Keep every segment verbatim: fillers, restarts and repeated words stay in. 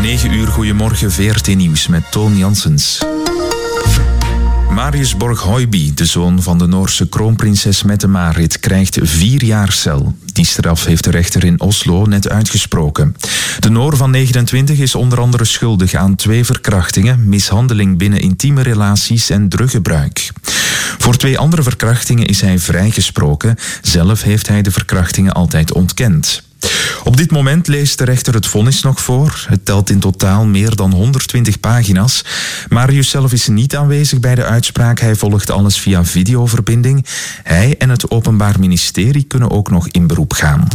negen uur, goedemorgen, V R T Nieuws met Toon Janssens. Marius Borg-Høiby, de zoon van de Noorse kroonprinses Mette-Marit, krijgt vier jaar cel. Die straf heeft de rechter in Oslo net uitgesproken. De Noor van negenentwintig is onder andere schuldig aan twee verkrachtingen, mishandeling binnen intieme relaties en druggebruik. Voor twee andere verkrachtingen is hij vrijgesproken. Zelf heeft hij de verkrachtingen altijd ontkend. Op dit moment leest de rechter het vonnis nog voor. Het telt in totaal meer dan honderdtwintig pagina's. Marius zelf is niet aanwezig bij de uitspraak. Hij volgt alles via videoverbinding. Hij en het Openbaar Ministerie kunnen ook nog in beroep gaan.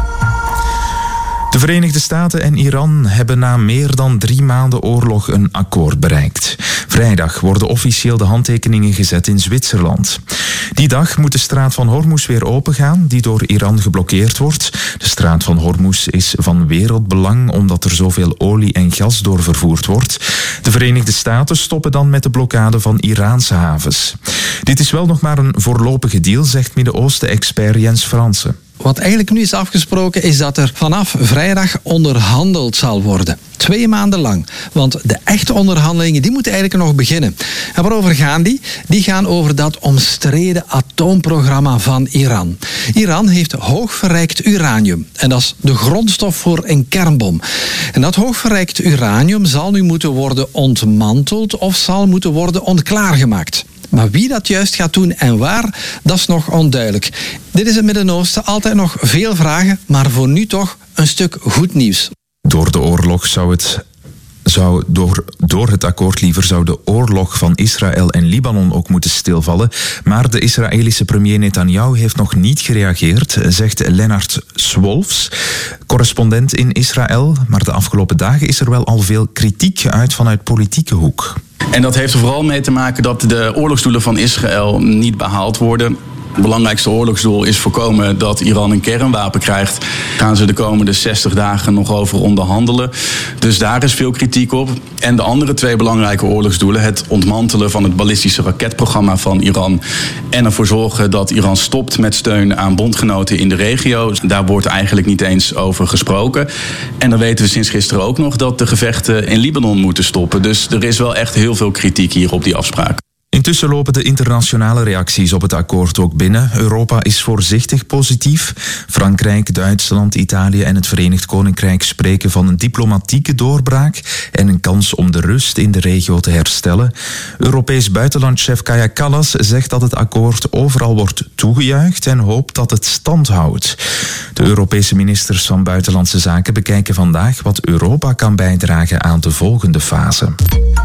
De Verenigde Staten en Iran hebben na meer dan drie maanden oorlog een akkoord bereikt. Vrijdag worden officieel de handtekeningen gezet in Zwitserland. Die dag moet de straat van Hormuz weer opengaan, die door Iran geblokkeerd wordt. De straat van Hormuz is van wereldbelang omdat er zoveel olie en gas door vervoerd wordt. De Verenigde Staten stoppen dan met de blokkade van Iraanse havens. Dit is wel nog maar een voorlopige deal, zegt Midden-Oosten-expert Jens Fransen. Wat eigenlijk nu is afgesproken is dat er vanaf vrijdag onderhandeld zal worden. Twee maanden lang. Want de echte onderhandelingen die moeten eigenlijk nog beginnen. En waarover gaan die? Die gaan over dat omstreden atoomprogramma van Iran. Iran heeft hoogverrijkt uranium. En dat is de grondstof voor een kernbom. En dat hoogverrijkt uranium zal nu moeten worden ontmanteld of zal moeten worden onklaargemaakt. Maar wie dat juist gaat doen en waar, dat is nog onduidelijk. Dit is het Midden-Oosten, altijd nog veel vragen, maar voor nu toch een stuk goed nieuws. Door de oorlog zou het... Zou door, door het akkoord liever zou de oorlog van Israël en Libanon ook moeten stilvallen. Maar de Israëlische premier Netanyahu heeft nog niet gereageerd, zegt Lennart Swolfs, correspondent in Israël. Maar de afgelopen dagen is er wel al veel kritiek geuit vanuit politieke hoek. En dat heeft er vooral mee te maken dat de oorlogsdoelen van Israël niet behaald worden. Het belangrijkste oorlogsdoel is voorkomen dat Iran een kernwapen krijgt. Gaan ze de komende zestig dagen nog over onderhandelen. Dus daar is veel kritiek op. En de andere twee belangrijke oorlogsdoelen, het ontmantelen van het ballistische raketprogramma van Iran en ervoor zorgen dat Iran stopt met steun aan bondgenoten in de regio. Daar wordt eigenlijk niet eens over gesproken. En dan weten we sinds gisteren ook nog dat de gevechten in Libanon moeten stoppen. Dus er is wel echt heel veel kritiek hier op die afspraak. Intussen lopen de internationale reacties op het akkoord ook binnen. Europa is voorzichtig positief. Frankrijk, Duitsland, Italië en het Verenigd Koninkrijk spreken van een diplomatieke doorbraak en een kans om de rust in de regio te herstellen. Europees buitenlandchef Kaja Kallas zegt dat het akkoord overal wordt toegejuicht en hoopt dat het stand houdt. De Europese ministers van Buitenlandse Zaken bekijken vandaag wat Europa kan bijdragen aan de volgende fase.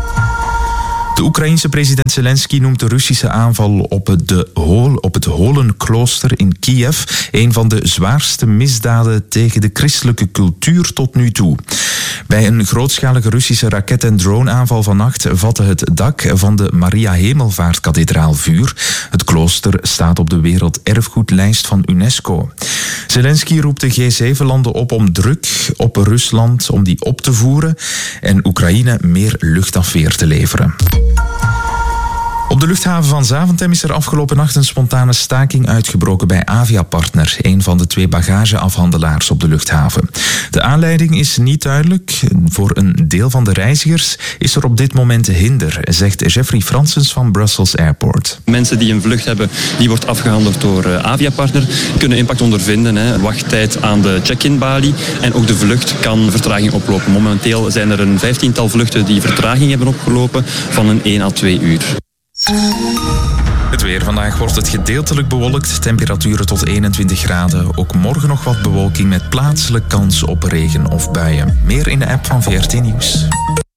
De Oekraïense president Zelensky noemt de Russische aanval op, de Hol, op het Holenklooster in Kiev een van de zwaarste misdaden tegen de christelijke cultuur tot nu toe. Bij een grootschalige Russische raket- en droneaanval vannacht vatte het dak van de Maria Hemelvaartkathedraal vuur. Het klooster staat op de werelderfgoedlijst van UNESCO. Zelensky roept de G zeven landen op om druk op Rusland om die op te voeren en Oekraïne meer luchtafweer te leveren. Op de luchthaven van Zaventem is er afgelopen nacht een spontane staking uitgebroken bij Aviapartner, een van de twee bagageafhandelaars op de luchthaven. De aanleiding is niet duidelijk. Voor een deel van de reizigers is er op dit moment hinder, zegt Jeffrey Francis van Brussels Airport. Mensen die een vlucht hebben, die wordt afgehandeld door uh, Aviapartner, kunnen impact ondervinden. Hè. Wachttijd aan de check-in balie en ook de vlucht kan vertraging oplopen. Momenteel zijn er een vijftiental vluchten die vertraging hebben opgelopen van een één à twee uur. Het weer. Vandaag wordt het gedeeltelijk bewolkt. Temperaturen tot eenentwintig graden. Ook morgen nog wat bewolking met plaatselijk kans op regen of buien. Meer in de app van V R T Nieuws.